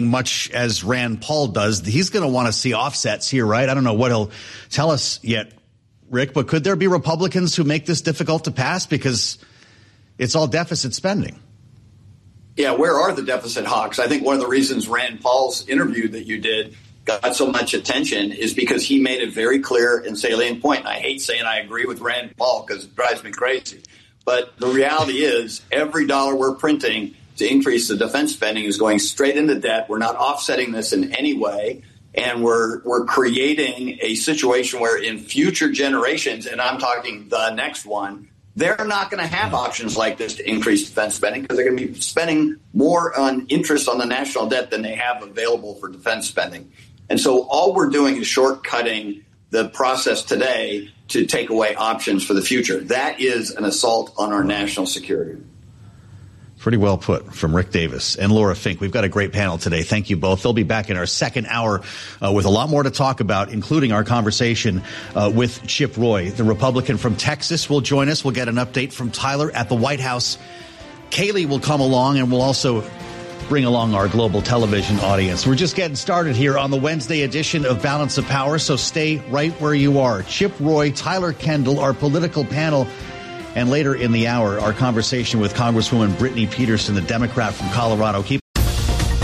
much as Rand Paul does. He's going to want to see offsets here, right? I don't know what he'll tell us yet, Rick, but could there be Republicans who make this difficult to pass because it's all deficit spending? Yeah, where are the deficit hawks? I think one of the reasons Rand Paul's interview that you did got so much attention is because he made a very clear and salient point. And I hate saying I agree with Rand Paul because it drives me crazy. But the reality is every dollar we're printing to increase the defense spending is going straight into debt. We're not offsetting this in any way. And we're creating a situation where in future generations, and I'm talking the next one, they're not going to have options like this to increase defense spending because they're going to be spending more on interest on the national debt than they have available for defense spending. And so all we're doing is shortcutting the process today to take away options for the future. That is an assault on our national security. Pretty well put from Rick Davis and Laura Fink. We've got a great panel today. Thank you both. They'll be back in our second hour with a lot more to talk about, including our conversation with Chip Roy, the Republican from Texas, will join us. We'll get an update from Tyler at the White House. Kayleigh will come along, and we'll also bring along our global television audience. We're just getting started here on the Wednesday edition of Balance of Power, so stay right where you are. Chip Roy, Tyler Kendall, our political panel. And later in the hour, our conversation with Congresswoman Brittany Peterson, the Democrat from Colorado. Keep